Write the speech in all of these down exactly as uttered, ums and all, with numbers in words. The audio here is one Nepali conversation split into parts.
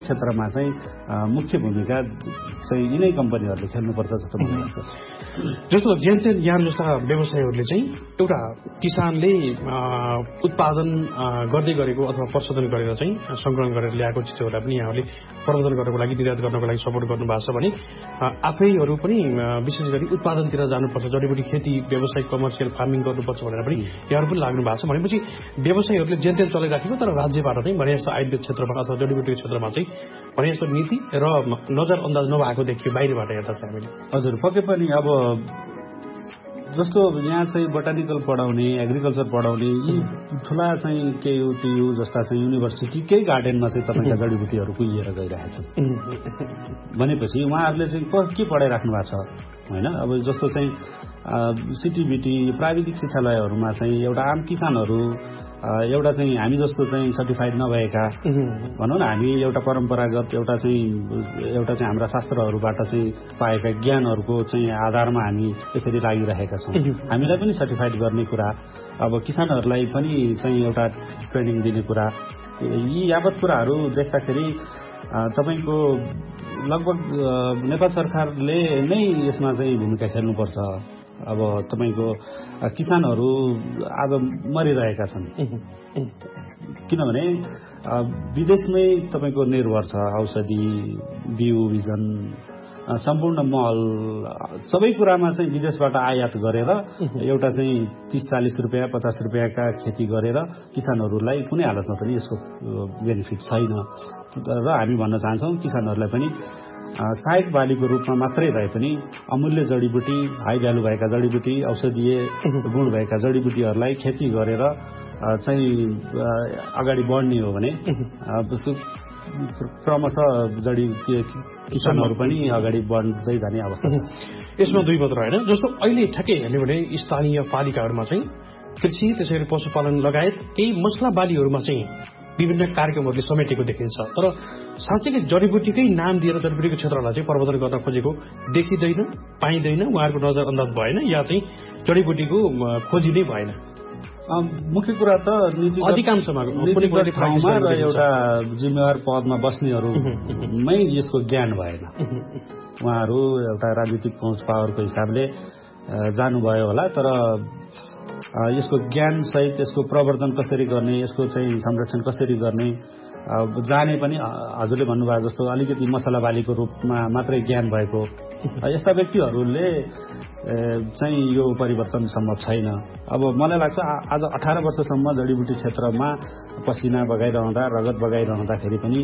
क्षेत्रमा चाहिँ मुख्य भूमिका चाहिँ यिनै कम्पनीहरूले खेल्नुपर्छ जस्तो मलाई लाग्छ। जस्तो जेनतेन यहाँ जस्ता व्यवसायहरूले चाहिँ एउटा किसानले उत्पादन गर्दै गरेको अथवा प्रशोधन गरेर चाहिँ संकलन गरेर ल्याएको चिजहरूलाई पनि यहाँहरूले प्रवर्धन गर्नको लागि निर्यात गर्नको लागि सपोर्ट गर्नुभएको छ भने आफैहरू पनि विशेष गरी उत्पादनतिर जानुपर्छ, जडीबुटी खेती व्यवसाय कमर्सियल फार्मिङ गर्नुपर्छ भनेर पनि यहाँहरू पनि लाग्नु भएको छ। भनेपछि व्यवसायीहरूले जेनतेन चलाइराखेको तर राज्यबाट चाहिँ भने जस्तो आयुर्वेद क्षेत्रमा अथवा जडीबुटीको क्षेत्रमा चाहिँ भने जस्तो नीति र नजरअन्दाज नभएको देखियो बाहिरबाट हेर्दा चाहिँ हामीले। हजुर, पक्कै पनि अब जस्तो यहाँ चाहिँ बोटानिकल पढाउने, एग्रिकल्चर पढाउने यी ठुला चाहिँ केयु टियु जस्ता चाहिँ युनिभर्सिटीकै गार्डनमा चाहिँ तपाईँका जडीबुटीहरू कुहिएर गइरहेछन् भनेपछि उहाँहरूले चाहिँ के पढाइराख्नु भएको छ होइन। अब जस्तो चाहिँ सिटिबिटी प्राविधिक शिक्षालयहरूमा चाहिँ एउटा आम किसानहरू एउटा चाहिँ हामी जस्तो चाहिँ सर्टिफाइड नभएका भनौँ न, हामी एउटा परम्परागत एउटा चाहिँ एउटा चाहिँ हाम्रा शास्त्रहरूबाट चाहिँ पाएका ज्ञानहरूको चाहिँ आधारमा हामी यसरी लागिरहेका छौँ। हामीलाई पनि सर्टिफाइड गर्ने कुरा, अब किसानहरूलाई पनि चाहिँ एउटा ट्रेनिङ दिने कुरा, यी यावत कुराहरू देख्दाखेरि तपाईँको लगभग नेपाल सरकारले नै यसमा चाहिँ भूमिका खेल्नुपर्छ। अब तपाईँको किसानहरू आज मरिरहेका छन् किनभने विदेशमै तपाईँको निर्भर छ, औषधि, बिउ बिजन, सम्पूर्ण मल सबै कुरामा चाहिँ विदेशबाट आयात गरेर एउटा चाहिँ तीस चालीस रुपियाँ पचास रुपियाँका खेती गरेर किसानहरूलाई कुनै हालतमा पनि यसको बेनिफिट छैन र हामी भन्न चाहन्छौँ किसानहरूलाई पनि सहायक बालीको रूपमा मात्रै भए पनि अमूल्य जडीबुटी, हाई भ्यालु भएका जडीबुटी, औषधीय गुण भएका जडीबुटीहरूलाई खेती गरेर चाहिँ अगाडि बढ्ने हो भने क्रमशः जडी किसानहरू पनि अगाडि बढ्दै जाने अवस्था छ। यसमा दुई मात्र होइन, जस्तो अहिले ठ्याक्कै हेर्ने भने स्थानीय पालिकाहरूमा चाहिँ कृषि त्यसै पशुपालन लगायत केही मसला बालीहरूमा चाहिँ विभिन्न कार्यक्रमहरूले समेटेको देखिन्छ, तर साँच्चै जडीबुटीकै नाम दिएर जडीबुटीको क्षेत्रलाई चाहिँ प्रवर्धन गर्न खोजेको देखिँदैन, पाइँदैन, उहाँहरूको नजरअन्दाज भएन या चाहिँ जडीबुटीको खोजी नै भएन। मुख्य कुरा त अधिकांशमा ठाउँमा र एउटा जिम्मेवार पदमा बस्नेहरूमै यसको ज्ञान भएन। उहाँहरू एउटा राजनीतिक पहुँच पावरको हिसाबले जानुभयो होला, तर यसको ज्ञान सहित यसको प्रवर्धन कसरी गर्ने, यसको चाहिँ संरक्षण कसरी गर्ने जाने पनि हजुरले भन्नुभएको जस्तो अलिकति मसला बालीको रूपमा मात्रै ज्ञान भएको यस्ता व्यक्तिहरूले चाहिँ यो परिवर्तन सम्भव छैन। अब मलाई लाग्छ आज अठार वर्षसम्म जडीबुटी क्षेत्रमा पसिना बगाइरहँदा, रगत बगाइरहँदाखेरि पनि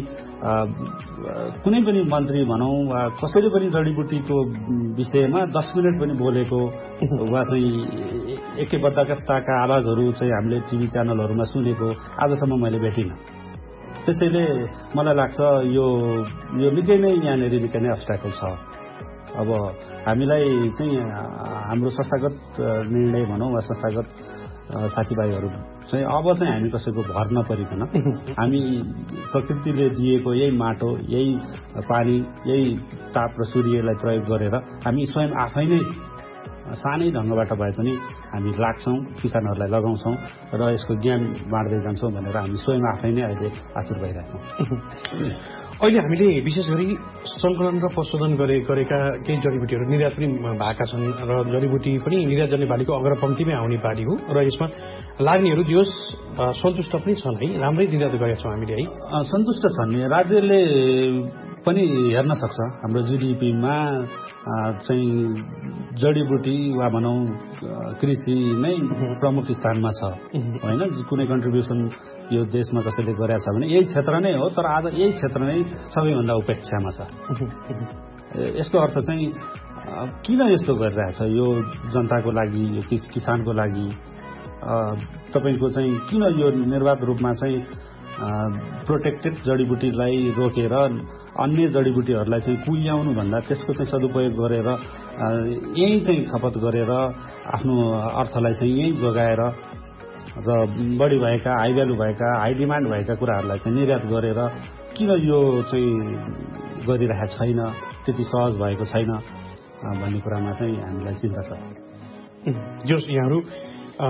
कुनै पनि मन्त्री भनौँ वा कसैले पनि जडीबुटीको विषयमा दस मिनट पनि बोलेको वा चाहिँ एकैबद्धताका आवाजहरू चाहिँ हामीले टिभी च्यानलहरूमा सुनेको आजसम्म मैले भेटिनँ। त्यसैले मलाई लाग्छ यो यो निकै नै यहाँनिर निकै नै अब्स्ट्याकल छ। अब हामीलाई चाहिँ हाम्रो संस्थागत निर्णय भनौँ वा संस्थागत साथीभाइहरू चाहिँ अब चाहिँ हामी कसैको भर नपरिकन हामी प्रकृतिले दिएको यही माटो, यही पानी, यही ताप र सूर्यलाई प्रयोग गरेर हामी स्वयं आफै नै सानै ढङ्गबाट भए पनि हामी लाग्छौँ, किसानहरूलाई लगाउँछौँ र यसको ज्ञान बाँड्दै जान्छौँ भनेर हामी स्वयं आफै नै अहिले आतुर भइरहेछौँ। अहिले हामीले विशेष गरी संकलन र प्रशोधन गरे गरेका केही जडीबुटीहरू निर्यात पनि भएका छन् र जडीबुटी पनि निर्यात गर्ने बालीको अग्रपङ्क्तिमै आउने बाली हो र यसमा लाग्नेहरू जो सन्तुष्ट पनि छन् है, राम्रै निर्यात गरेका छौँ हामीले है। सन्तुष्ट छन्, राज्यले पनि हेर्न सक्छ हाम्रो जीडीपीमा चाहिँ जडीबुटी वा भनौँ कृषि नै प्रमुख स्थानमा छ होइन। कुनै कन्ट्रिब्युसन यो देशमा कसैले गरेछ भने यही क्षेत्र नै हो, तर आज यही क्षेत्र नै सबैभन्दा उपेक्षामा छ। यसको अर्थ चाहिँ किन यस्तो गरिरहेछ यो जनताको लागि, यो किसानको लागि तपाईँको चाहिँ किन यो निर्वाध रूपमा चाहिँ प्रोटेक्टेड जडीबुटीलाई रोकेर अन्य जडीबुटीहरूलाई चाहिँ कुहियाउनु भन्दा त्यसको चाहिँ सदुपयोग गरेर यही चाहिँ खपत गरेर आफ्नो अर्थलाई चाहिँ यही जोगाएर र बढी भएका, हाई भ्यालु भएका, हाई डिमान्ड भएका कुराहरूलाई चाहिँ निर्यात गरेर किन यो चाहिँ गरिरहेको छैन, त्यति सहज भएको छैन भन्ने कुरामा चाहिँ हामीलाई चिन्ता छ। जो यहाँहरू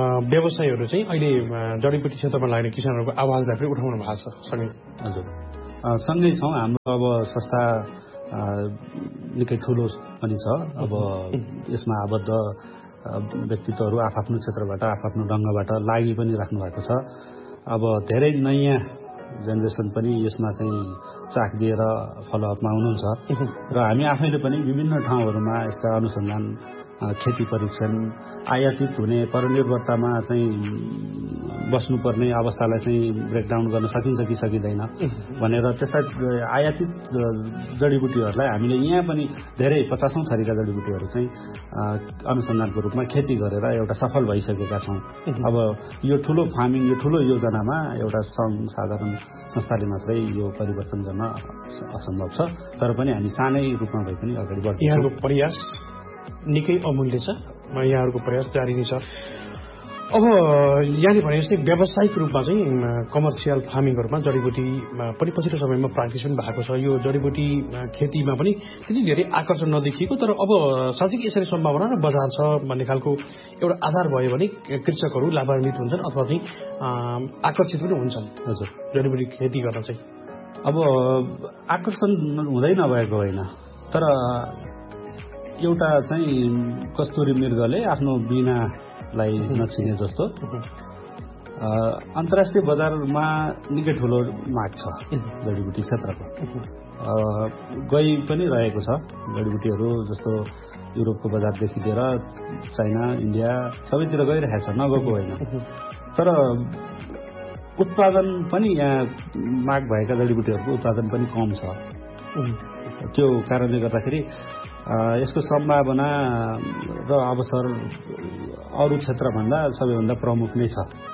व्यवसायीहरू चाहिँ अहिले जडीबुटी क्षेत्रमा लाग्ने किसानहरूको आवाजलाई पनि उठाउनु भएको छ। हजुर, सँगै छौँ। हाम्रो अब संस्था निकै ठुलो पनि छ। अब यसमा आबद्ध व्यक्तित्वहरू आफ्नो क्षेत्रबाट आफ्नो ढङ्गबाट लागि पनि राख्नु भएको छ। अब धेरै नयाँ जेनेरेसन पनि यसमा चाहिँ चाख दिएर फलोअपमा हुनुहुन्छ र हामी आफैले पनि विभिन्न ठाउँहरूमा यसका अनुसन्धान, खेती परीक्षण, आयातित हुने परनिर्भरतामा चाहिँ बस्नुपर्ने अवस्थालाई चाहिँ ब्रेकडाउन गर्न सकिन्छ कि सकिँदैन भनेर त्यस्ता आयातित जडीबुटीहरूलाई हामीले यहाँ पनि धेरै पचासौँ थरीका जडीबुटीहरू चाहिँ अनुसन्धानको रूपमा खेती गरेर एउटा सफल भइसकेका छौँ। अब यो ठुलो फार्मिङ, यो ठुलो योजनामा एउटा सङ्घ साधारण संस्थाले मात्रै यो परिवर्तन गर्न असम्भव छ। तर पनि हामी सानै रूपमा भए पनि अगाडि बढ्छौँ। यहाँको प्रयास निकै अमूल्य छ। यहाँहरूको प्रयास जारी नै छ। अब यहाँले भने जस्तै व्यावसायिक रूपमा चाहिँ कमर्सियल फार्मिङहरूमा जडीबुटी पनि पछिल्लो समयमा प्र्याक्टिस पनि भएको छ। यो जडीबुटी खेतीमा पनि त्यति धेरै आकर्षण नदेखिएको, तर अब साँच्चै यसरी सम्भावना र बजार छ भन्ने खालको एउटा आधार भयो भने कृषकहरू लाभान्वित हुन्छन् अथवा चाहिँ आकर्षित पनि हुन्छन्। हजुर, जडीबुटी खेती गर्न चाहिँ अब आकर्षण हुँदै नभएको होइन, तर एउटा चाहिँ कस्तुरी मृगले आफ्नो बिनालाई नचिने जस्तो अन्तर्राष्ट्रिय बजारमा निकै ठुलो माग छ जडीबुटी क्षेत्रको। गई पनि रहेको छ जडीबुटीहरू, जस्तो युरोपको बजारदेखि लिएर चाइना, इन्डिया सबैतिर गइरहेको छ, नगएको होइन। तर उत्पादन पनि यहाँ माग भएका जडीबुटीहरूको उत्पादन पनि कम छ। त्यो कारणले गर्दाखेरि यसको सम्भावना र अवसर अरू क्षेत्रभन्दा सबैभन्दा प्रमुख नै छ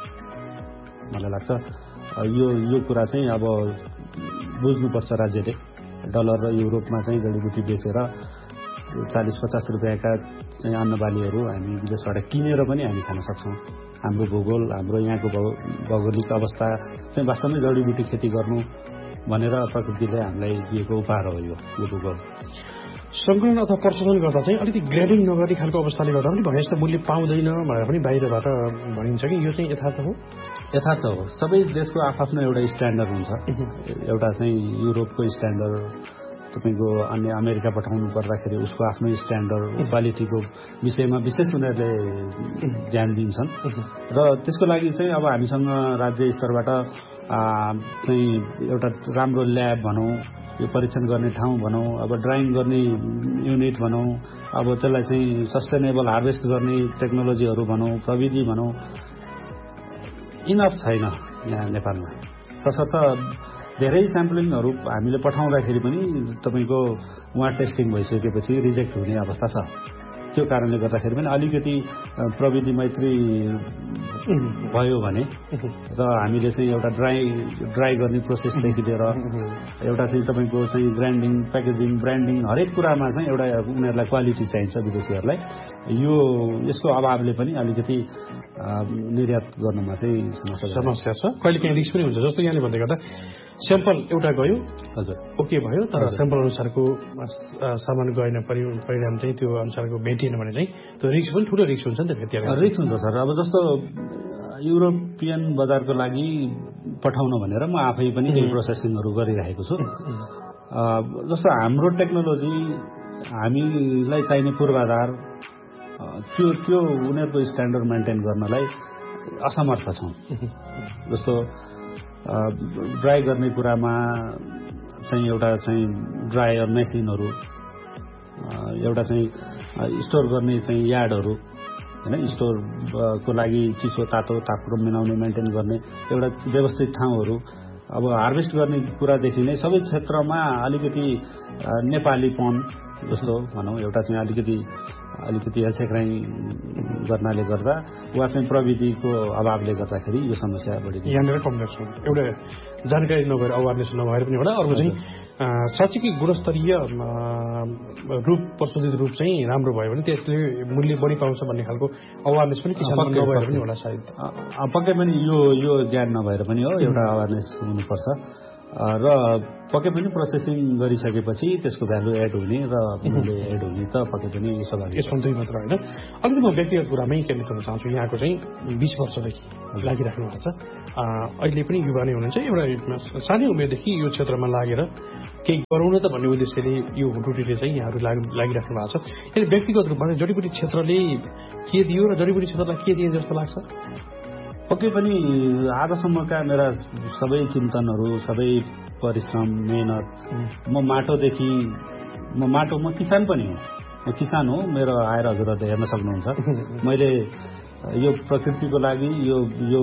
मलाई लाग्छ। यो यो कुरा चाहिँ अब बुझ्नुपर्छ राज्यले। डलर र युरोपमा चाहिँ जडीबुटी बेचेर चालिस पचास रुपियाँका चाहिँ अन्नबालीहरू हामी विदेशबाट किनेर पनि हामी खान सक्छौँ। हाम्रो भूगोल, हाम्रो यहाँको भौगोलिक अवस्था चाहिँ वास्तवमै जडीबुटी खेती गर्नु भनेर प्रकृतिले हामीलाई दिएको उपहार हो यो यो भूगोल। सङ्कलन अथवा प्रशोधन गर्दा चाहिँ अलिकति ग्रेडिङ नगर्ने खालको अवस्थाले गर्दा पनि भने जस्तो मूल्य पाउँदैन भनेर पनि बाहिरबाट भनिन्छ कि यो चाहिँ यथार्थ हो? यथार्थ हो। सबै देशको आफ्नो एउटा स्ट्यान्डर्ड हुन्छ। एउटा चाहिँ युरोपको स्ट्यान्डर्ड, तपाईँको अन्य अमेरिका पठाउनु पर्दाखेरि उसको आफ्नो स्ट्यान्डर्ड, क्वालिटीको विषयमा विशेष उनीहरूले ध्यान दिन्छन्। र त्यसको लागि चाहिँ अब हामीसँग राज्य स्तरबाट चाहिँ एउटा राम्रो ल्याब भनौँ, यो परीक्षण गर्ने ठाउँ भनौँ, अब ड्राइङ गर्ने युनिट भनौँ, अब त्यसलाई चाहिँ सस्टेनेबल हार्भेस्ट गर्ने टेक्नोलोजीहरू भनौँ, प्रविधि भनौँ, इनफ छैन यहाँ नेपालमा। तसर्थ धेरै स्याम्पलिङहरू हामीले पठाउँदाखेरि पनि तपाईँको उहाँ टेस्टिङ भइसकेपछि रिजेक्ट हुने अवस्था छ। त्यो कारणले गर्दाखेरि पनि अलिकति प्रविधि मैत्री भयो भने र हामीले चाहिँ एउटा ड्राई ड्राई गर्ने प्रोसेसदेखि लिएर एउटा चाहिँ तपाईँको चाहिँ ग्राइन्डिङ, प्याकेजिङ, ब्रान्डिङ हरेक कुरामा चाहिँ एउटा उनीहरूलाई क्वालिटी चाहिन्छ विदेशीहरूलाई। यो यसको अभावले पनि अलिकति निर्यात गर्नुमा चाहिँ समस्या छ। कहिले काहीँ रिस्क पनि हुन्छ। जस्तो यहाँले भन्दै गर्दा स्याम्पल एउटा गयो, हजुर ओके भयो, तर स्याम्पल अनुसारको सामान गएन, परिणाम चाहिँ त्यो अनुसारको भेटिएन भने चाहिँ त्यो रिस्क पनि ठुलो रिस्क हुन्छ नि त। फेरि रिस्क हुन्छ सर। अब जस्तो युरोपियन बजारको लागि पठाउन भनेर म आफै पनि केही प्रोसेसिङहरू गरिरहेको छु। जस्तो हाम्रो टेक्नोलोजी हामीलाई चाहिने पूर्वाधार त्यो त्यो उनीहरूको स्ट्यान्डर्ड मेन्टेन गर्नलाई असमर्थ छौँ। जस्तो ड्राई गर्ने कुरामा चाहिँ एउटा चाहिँ ड्रायर मेसिनहरू, एउटा चाहिँ स्टोर गर्ने चाहिँ यार्डहरू होइन, स्टोरको लागि चिसो तातो तापक्रम मिलाउने मेन्टेन गर्ने एउटा व्यवस्थित ठाउँहरू। अब हार्भेस्ट गर्ने कुरादेखि नै सबै क्षेत्रमा अलिकति नेपालीपन जस्तो भनौँ, एउटा चाहिँ अलिकति अलिकति हेलसेक्राइ गर्नाले गर्दा वा चाहिँ प्रविधिको अभावले गर्दाखेरि यो समस्या बढी यहाँनिर कमजोर छ। एउटा जानकारी नभएर, अवेरनेस नभएर पनि होला। अर्को चाहिँ साँच्चीकै गुणस्तरीय रूप, प्रशोधित रूप चाहिँ राम्रो भयो भने त्यसले मूल्य बढी पाउँछ भन्ने खालको अवेरनेस पनि किसानमा नभएर पनि होला सायद। पक्कै पनि यो यो ज्ञान नभएर पनि हो, एउटा अवेरनेस हुनुपर्छ। र पक्कै पनि प्रोसेसिङ गरिसकेपछि त्यसको भ्यालु एड हुने र मूल्य एड हुने त पक्कै पनि स्वाभाविक। यसमा दुई मात्र होइन। अलिकति म व्यक्तिगत कुरामै केन्द्रित गर्न चाहन्छु। यहाँको चाहिँ बिस वर्षदेखि लागिराख्नु भएको छ, अहिले पनि युवा नै हुनुहुन्छ, एउटा सानै उमेरदेखि यो क्षेत्रमा लागेर केही गरौँ न त भन्ने उद्देश्यले यो हुटुटीले चाहिँ यहाँहरू लागिराख्नु भएको छ। यसले व्यक्तिगत रूपमा जडीबुटी क्षेत्रले के दियो र जडीबुटी क्षेत्रलाई के दिए जस्तो लाग्छ? पक्कै पनि आजसम्मका मेरा सबै चिन्तनहरू, सबै परिश्रम, मेहनत, म माटोदेखि म माटो म किसान पनि हुँ, म किसान हो। मेरो आएर हजुरहरूले हेर्न सक्नुहुन्छ। मैले यो प्रकृतिको लागि यो यो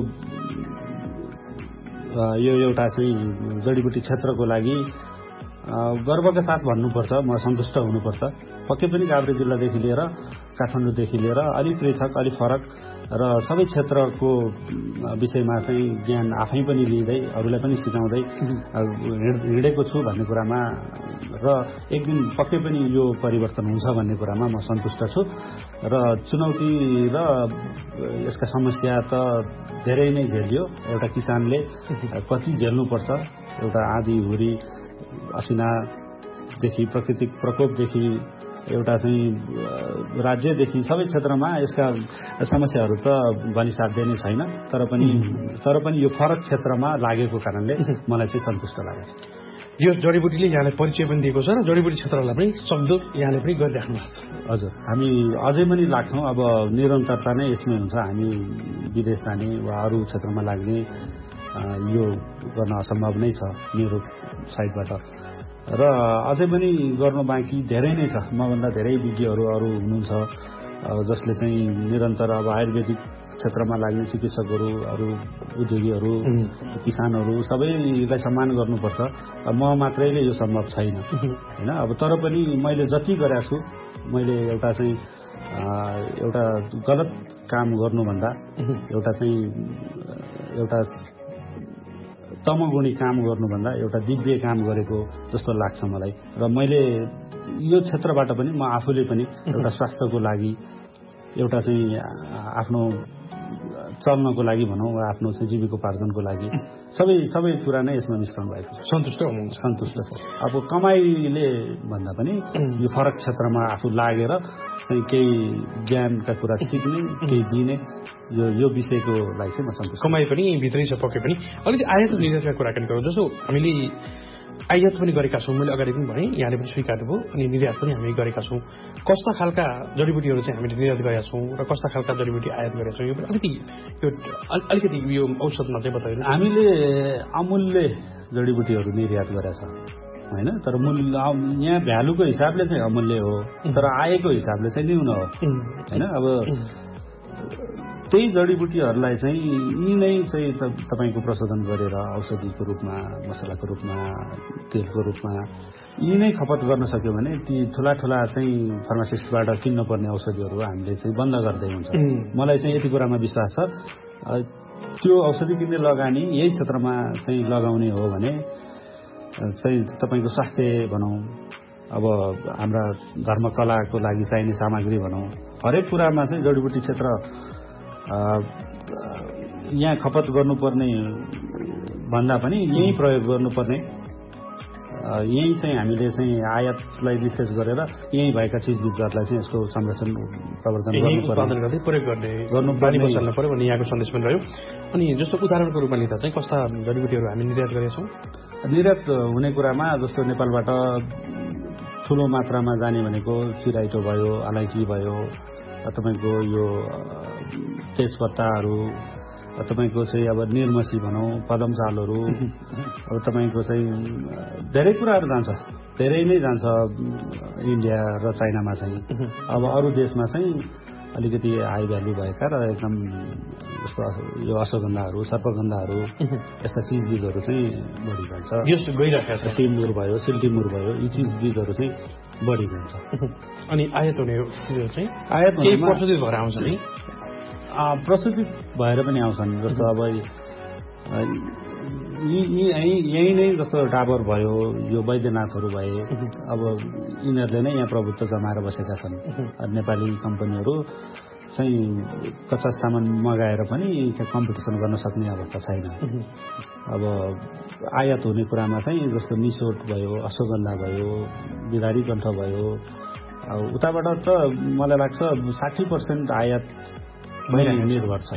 यो एउटा चाहिँ जडीबुटी क्षेत्रको लागि गर्वका साथ भन्नुपर्छ, म सन्तुष्ट हुनुपर्छ। पक्कै पनि काभ्रे जिल्लादेखि लिएर काठमाडौँदेखि लिएर अलिक पृथक, अलिक फरक र सबै क्षेत्रको विषयमा चाहिँ ज्ञान आफै पनि लिँदै अरूलाई पनि सिकाउँदै हिँडेको छु भन्ने कुरामा र एक दिन पक्कै पनि यो परिवर्तन हुन्छ भन्ने कुरामा म सन्तुष्ट छु। र चुनौती र यसका समस्या त धेरै नै झेलियो। एउटा किसानले कति झेल्नुपर्छ, एउटा आँधी हुरी असिनादेखि प्राकृतिक प्रकोपदेखि एउटा चाहिँ राज्यदेखि सबै क्षेत्रमा यसका समस्याहरू त भनिसाध्य नै छैन। तर पनि तर पनि यो फरक क्षेत्रमा लागेको कारणले मलाई चाहिँ सन्तुष्ट लागेको छ। यो जडीबुटीले यहाँलाई परिचय पनि दिएको छ र जडीबुटी क्षेत्रलाई पनि सक्दो यहाँले पनि गरिराख्नु भएको छ। हजुर, हामी अझै पनि लाग्छौँ। अब निरन्तरता नै यसमै हुन्छ। हामी विदेश जाने वा अरू क्षेत्रमा लाग्ने यो गर्न असम्भव नै छ मेरो साइडबाट। र अझै पनि गर्नु बाँकी धेरै नै छ। मभन्दा धेरै विज्ञहरू अरू हुनुहुन्छ जसले चाहिँ निरन्तर अब आयुर्वेदिक क्षेत्रमा लाग्ने चिकित्सकहरू, अरू उद्योगीहरू, किसानहरू सबैलाई सम्मान गर्नुपर्छ। म मात्रैले यो सम्भव छैन होइन। अब तर पनि मैले जति गरेको छु, मैले एउटा चाहिँ एउटा गलत काम गर्नुभन्दा एउटा चाहिँ एउटा तमगुणी काम गर्नुभन्दा एउटा दिव्य काम गरेको जस्तो लाग्छ मलाई। र मैले यो क्षेत्रबाट पनि म आफूले पनि एउटा स्वास्थ्यको लागि, एउटा चाहिँ आफ्नो चल्नको लागि भनौँ वा आफ्नो चाहिँ जीविकोपार्जनको लागि सबै सबै कुरा नै यसमा मिश्रण भएको छ। सन्तुष्ट हुनुहुन्छ? सन्तुष्ट छ। अब कमाइले भन्दा पनि यो फरक क्षेत्रमा आफू लागेर केही ज्ञानका कुरा सिक्ने, केही दिने, यो यो विषयको लागि चाहिँ म सन्तुष्ट। कमाइ पनि भित्रै छ पक्कै पनि। अलिकति आयात निर्यातका कुराकानी गरौँ। जस्तो हामीले आयात पनि गरेका छौँ, मैले अगाडि पनि भनेँ, यहाँले पनि स्वीकार्नुभयो, अनि निर्यात पनि हामी गरेका छौँ। कस्ता खालका जडीबुटीहरू चाहिँ हामीले निर्यात गरेका छौँ र कस्ता खालका जडीबुटी आयात गरेका छौँ, यो पनि अलिकति यो अलिकति यो औषधमा चाहिँ बताइदिनु। हामीले अमूल्य जडीबुटीहरू निर्यात गरेका छौँ होइन। तर मूल्य यहाँ भ्यालुको हिसाबले चाहिँ अमूल्य हो, तर आएको हिसाबले चाहिँ न्यून हो होइन। अब त्यही जडीबुटीहरूलाई चाहिँ यी नै चाहिँ तपाईँको प्रशोधन गरेर औषधिको रूपमा, मसलाको रूपमा, तेलको रूपमा यी नै खपत गर्न सक्यो भने ती ठुला ठुला चाहिँ फार्मासिस्टबाट किन्नुपर्ने औषधिहरू हामीले चाहिँ बन्द गर्दै हुन्छ। मलाई चाहिँ यति कुरामा विश्वास छ, त्यो औषधि किन्ने लगानी यही क्षेत्रमा चाहिँ लगाउने हो भने चाहिँ तपाईँको स्वास्थ्य भनौँ, अब हाम्रा धर्मकलाको लागि चाहिने सामग्री भनौँ, हरेक कुरामा चाहिँ जडीबुटी क्षेत्र यहाँ खपत गर्नुपर्ने भन्दा पनि यही प्रयोग गर्नुपर्ने, यही चाहिँ हामीले चाहिँ आयातलाई विशेष गरेर यही भएका चिजबिजहरूलाई चाहिँ यसको संरक्षण प्रवर्धन गर्नुपर्ने, प्रयोग गर्ने गर्नुपर्ने बसाल्न पर्यो भन्ने यहाँको सन्देश पनि रह्यो। अनि जस्तो उदाहरणको रूपमा लिँदा चाहिँ कस्ता जडीबुटीहरू हामी निर्यात गरेका छौँ? निर्यात हुने कुरामा जस्तो नेपालबाट ठुलो मात्रामा जाने भनेको चिराइटो भयो, अलैँची भयो, तपाईँको यो तेजपत्ताहरू, तपाईँको चाहिँ अब निर्मसी भनौँ, पदमसालहरू, अब तपाईँको चाहिँ धेरै कुराहरू जान्छ, धेरै नै जान्छ इन्डिया र चाइनामा चाहिँ। अब अरू देशमा चाहिँ अलिकति हाई भ्यालु भएका र एकदम जस्तो यो अश्वगन्धाहरू, सर्पगन्धाहरू यस्ता चिजबिजहरू चाहिँ बढी जान्छ। गइरहेको छ। टिमुर भयो, सिल्टिमुर भयो, यी चिजबिजहरू चाहिँ बढी जान्छ। अनि आयात हुने चिजहरू चाहिँ आयात हुने प्रस्तुति भएर आउँछ नि, प्रस्तुति भएर पनि आउँछन्। जस्तो अब यही नै जस्तो डाबर भयो, यो वैद्यनाथहरू भए, अब यिनीहरूले नै यहाँ प्रभुत्व जमाएर बसेका छन्। नेपाली कम्पनीहरू चाहिँ कच्चा सामान मगाएर पनि कम्पिटिसन गर्न सक्ने अवस्था छैन। अब आयात हुने कुरामा चाहिँ जस्तो निसोट भयो, अश्वगन्धा भयो, बिदारी कण्ठ भयो, उताबाट त मलाई लाग्छ साठी पर्सेन्ट आयात निर्भर छ।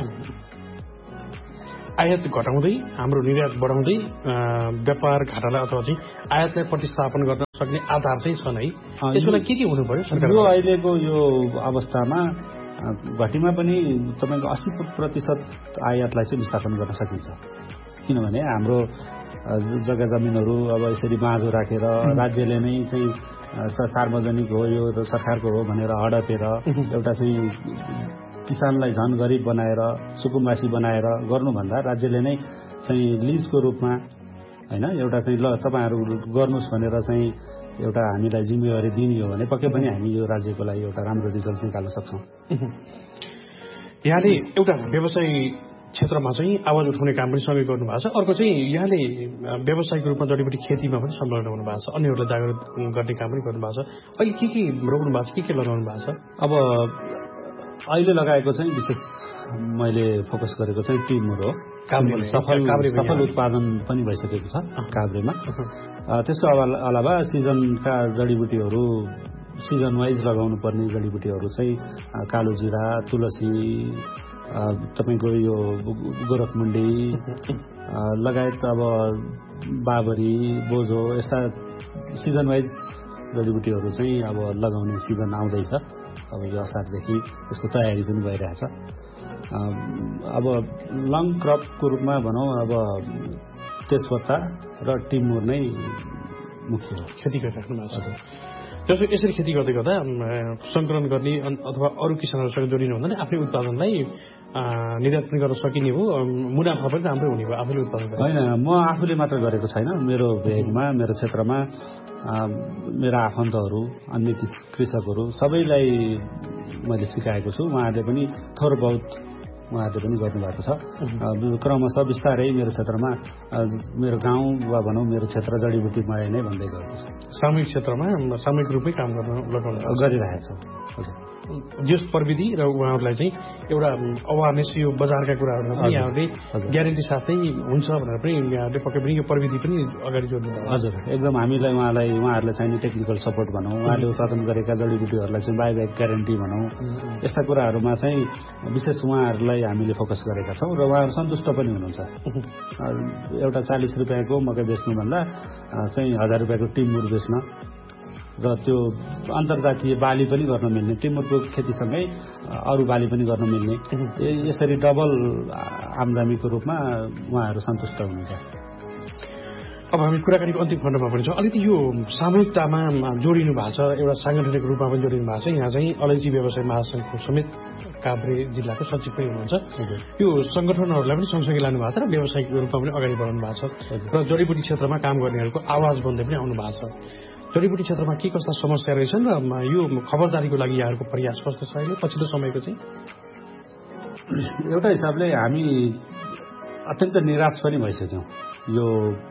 आयात घटाउँदै हाम्रो निर्यात बढाउँदै व्यापार घाटालाई अथवा चाहिँ आयातलाई प्रतिस्थापन गर्न सक्ने आधार चाहिँ छन् है। त्यसको लागि के के हुनु पर्यो सरकार? यो अहिलेको यो अवस्थामा घटीमा पनि तपाईँको अस्सी प्रतिशत आयातलाई चाहिँ विस्थापन गर्न सकिन्छ। किनभने हाम्रो जग्गा जमिनहरू अब यसरी बाँझो राखेर राज्यले नै चाहिँ सार्वजनिक हो यो सरकारको हो भनेर हडपेर एउटा चाहिँ किसानलाई झन गरिब बनाएर सुकुम्बासी बनाएर गर्नुभन्दा राज्यले नै चाहिँ लिजको रूपमा हैन एउटा चाहिँ ल तपाईँहरू गर्नुहोस् भनेर चाहिँ एउटा हामीलाई जिम्मेवारी दिने हो भने पक्कै पनि हामी यो राज्यको लागि एउटा राम्रो रिजल्ट निकाल्न सक्छौँ। यहाँले एउटा व्यवसाय क्षेत्रमा चाहिँ आवाज उठाउने काम पनि सँगै गर्नुभएको छ। अर्को चाहिँ यहाँले व्यावसायिक रूपमा जडीबुटी खेतीमा पनि संलग्न हुनु भएको छ, अन्यहरूलाई जागरुक गर्ने काम पनि गर्नुभएको छ। अहिले के के रोप्नु भएको छ, के के लगाउनु भएको छ? अब अहिले लगाएको चाहिँ विशेष मैले फोकस गरेको चाहिँ टिमुर हो। सफल सफल उत्पादन पनि भइसकेको छ काभ्रेमा। त्यसको अलावा सिजनका जडीबुटीहरू सिजन वाइज लगाउनु पर्ने जडीबुटीहरू चाहिँ कालो जिरा, तुलसी, तपाईँको यो गोरखमुण्डी लगायत अब बाबरी, बोझो यस्ता सिजन वाइज जडीबुटीहरू चाहिँ अब लगाउने सिजन आउँदैछ। अब यो असारदेखि यसको तयारी पनि भइरहेछ। अब लङ क्रपको रूपमा भनौँ अब तेजपत्ता र टिमुर नै मुख्य हो खेती गरिराख्नु भएको छ। त्यसो यसरी खेती गर्दै गर्दा सङ्कलन गर्ने अथवा अरू किसानहरूसँग जोडिनु हुँदैन, आफ्नै उत्पादनलाई निर्यात पनि गर्न सकिने हो, मुनाफा पनि राम्रै हुने भयो आफूले उत्पादन गर्दा। होइन, म आफूले मात्र गरेको छैन। मेरो भेगमा मेरो क्षेत्रमा मेरा आफन्तहरू, अन्य कृषकहरू सबैलाई मैले सिकाएको छु। उहाँहरूले पनि थोर बहुत उहाँहरूले पनि गर्नुभएको छ। क्रमशः बिस्तारै मेरो क्षेत्रमा मेरो गाउँ वा भनौँ मेरो क्षेत्र जडीबुटीमय नै भन्दै गएको छ। सामूहिक क्षेत्रमा सामूहिक रूपमै काम गर्न लगाउनु गरिरहेको छ। हजुर, यस प्रविधि र उहाँहरूलाई चाहिँ एउटा अवेरनेस यो बजारका कुराहरूमा पनि यहाँहरूले ग्यारेन्टी साथै हुन्छ भनेर पनि यहाँहरूले पक्कै पनि यो प्रविधि पनि अगाडि जोड्नु भयो। हजुर, एकदम हामीलाई उहाँलाई उहाँहरूलाई चाहिने टेक्निकल सपोर्ट भनौँ, उहाँले उत्पादन गरेका जडीबुटीहरूलाई चाहिँ बाइब्याक ग्यारेन्टी भनौँ, यस्ता कुराहरूमा चाहिँ विशेष उहाँहरूलाई हामीले फोकस गरेका छौँ र उहाँहरू सन्तुष्ट पनि हुनुहुन्छ। एउटा चालिस रुपियाँको मकै बेच्नुभन्दा चाहिँ हजार रुपियाँको टिमुर बेच्न र त्यो अन्तर्जातीय बाली पनि गर्न मिल्ने, टिमुरको खेतीसँगै अरू बाली पनि गर्न मिल्ने, यसरी डबल आम्दानीको रूपमा उहाँहरू सन्तुष्ट हुनुहुन्छ। अब हामी कुराकानीको अन्तिम खण्डमा पनि छौँ। अलिकति यो सामूहिकतामा जोडिनु भएको छ, एउटा साङ्गठनिक रूपमा पनि जोडिनु भएको छ। यहाँ चाहिँ अलैँची व्यवसाय महासङ्घको समेत काभ्रे जिल्लाको सचिव पनि हुनुहुन्छ। यो सङ्गठनहरूलाई पनि सँगसँगै लानु भएको छ र व्यावसायिक रूपमा पनि अगाडि बढाउनु भएको छ र जडीबुटी क्षेत्रमा काम गर्नेहरूको आवाज बन्दै पनि आउनु भएको छ। जडीबुटी क्षेत्रमा के कस्ता समस्या रहेछन् र यो खबरदारीको लागि यहाँहरूको प्रयास कस्तो छ अहिले पछिल्लो समयको चाहिँ? एउटा हिसाबले हामी अत्यन्त निराश पनि भइसक्यौँ। यो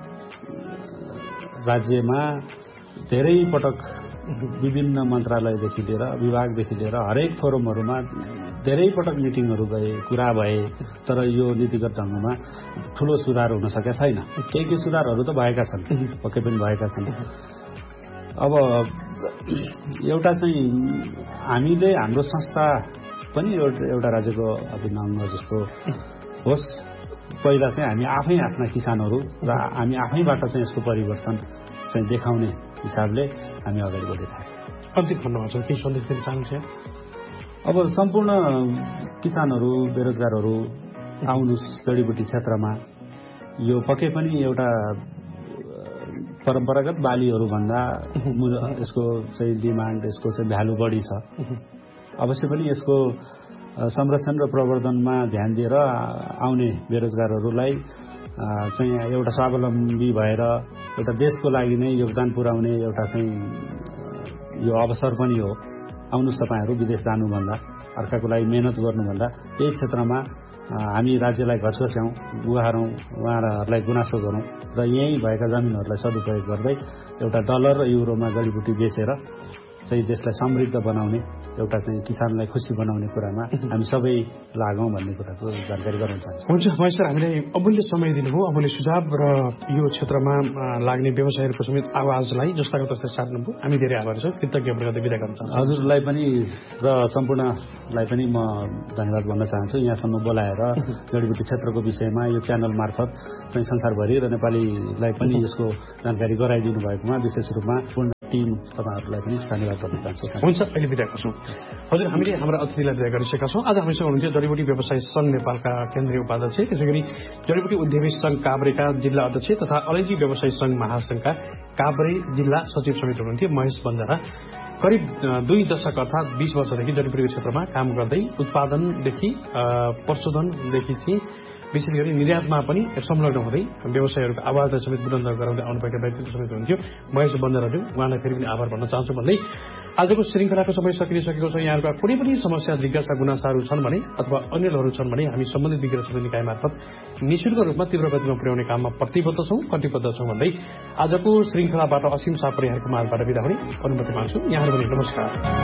राज्यमा धेरै पटक विभिन्न मन्त्रालयदेखि लिएर विभागदेखि लिएर हरेक फोरमहरूमा धेरै पटक मिटिङहरू गए, कुरा भए, तर यो नीतिगत ढङ्गमा ठुलो सुधार हुन सकेका छैन। केही केही सुधारहरू त भएका छन्, पक्कै पनि भएका छन्। अब एउटा चाहिँ हामीले हाम्रो संस्था पनि एउटा राज्यको अभिन्न अङ्ग जस्तो होस्, पहिला चाहिँ हामी आफै आफ्ना किसानहरू र हामी आफैबाट चाहिँ यसको परिवर्तन चाहिँ देखाउने हिसाबले हामी अगाडि बढिरहेका छौँ। अन्तिम खण्डमा छौँ, केही सन्देश दिन चाहन्छ? अब सम्पूर्ण किसानहरू, बेरोजगारहरू आउनुहोस् जडीबुटी क्षेत्रमा। यो पक्कै पनि एउटा परम्परागत बालीहरू भन्दा यसको चाहिँ डिमान्ड, यसको चाहिँ भ्यालु बढी छ। अवश्य पनि यसको संरक्षण र प्रवर्धनमा ध्यान दिएर आउने बेरोजगारहरूलाई चाहिँ एउटा स्वावलम्बी भएर एउटा देशको लागि नै योगदान पुर्याउने एउटा चाहिँ यो अवसर पनि हो। आउनुहोस् तपाईँहरू, विदेश जानुभन्दा, अर्काको लागि मेहनत गर्नुभन्दा यही क्षेत्रमा हामी राज्यलाई घचघच्याउँ, गुहारौँ, उहाँहरूलाई गुनासो गरौँ र यहीँ भएका जमिनहरूलाई सदुपयोग गर्दै एउटा डलर र युरोमा जडीबुटी बेचेर चाहिँ देशलाई समृद्ध बनाउने एउटा चाहिँ किसानलाई खुसी बनाउने कुरामा हामी सबै लागौँ भन्ने कुराको जानकारी गराउन चाहन्छु। हुन्छ महेश सर, हामीलाई अमूल्य समय दिनुभयो, अमूल्य सुझाव र यो क्षेत्रमा लाग्ने व्यवसायहरूको समेत आवाजलाई जस्ताको तस्तै सार्नुभयो। हामी धेरै आभार छौँ, कृतज्ञ प्रति विदा गर्न चाहन्छु। हजुरलाई पनि र सम्पूर्णलाई पनि म धन्यवाद भन्न चाहन्छु, यहाँसम्म बोलाएर जडीबुटी क्षेत्रको विषयमा यो च्यानल मार्फत चाहिँ संसारभरि र नेपालीलाई पनि यसको जानकारी गराइदिनु भएकोमा विशेष रूपमा पूर्ण टिम तपाईँहरूलाई पनि धन्यवाद गर्न चाहन्छु। हुन्छ, अहिले बिदा गर्छौँ। हजुर, हामीले हाम्रा अतिथिलाई विदा गरिसकेका छौँ। आज हामीसँग हुनुहुन्थ्यो जडीबुटी व्यवसाय संघ नेपालका केन्द्रीय उपाध्यक्ष, त्यसै गरी जडीबुटी उद्यमी संघ काभ्रेका जिल्ला अध्यक्ष तथा अलैँची व्यवसाय संघ महासंघका काभ्रे जिल्ला सचिव समेत हुनुहुन्थ्यो महेश बन्जारा। करिब दुई दशक अर्थात् बीस वर्षदेखि जडीबुटीको क्षेत्रमा काम गर्दै उत्पादनदेखि प्रशोधनदेखि चाहिँ विशेष गरी निर्यातमा पनि संलग्न हुँदै व्यवसायहरूको आवाजलाई समेत बुलन्द गराउँदै आउनुभएका व्यक्तित्व समेत हुनुहुन्थ्यो महेश बन्जाराज्यू। उहाँलाई फेरि पनि आभार भन्न चाहन्छु भन्दै आजको श्रृङ्खलाको समय सकिसकेको छ। यहाँहरूका कुनै पनि समस्या, जिज्ञासा, गुनासाहरू छन् भने अथवा अन्यहरू छन् भने हामी सम्बन्धित विज्ञ समिति निकाय मार्फत निःशुल्क रूपमा तीव्र गतिमा पुर्याउने काममा प्रतिबद्ध छौँ कटिबद्ध छौँ भन्दै आजको श्रृङ्खलाबाट असीम सापरिहारको माझबाट बिदा हुने अनुमति माग्छु। यहाँहरू पनि नमस्कार।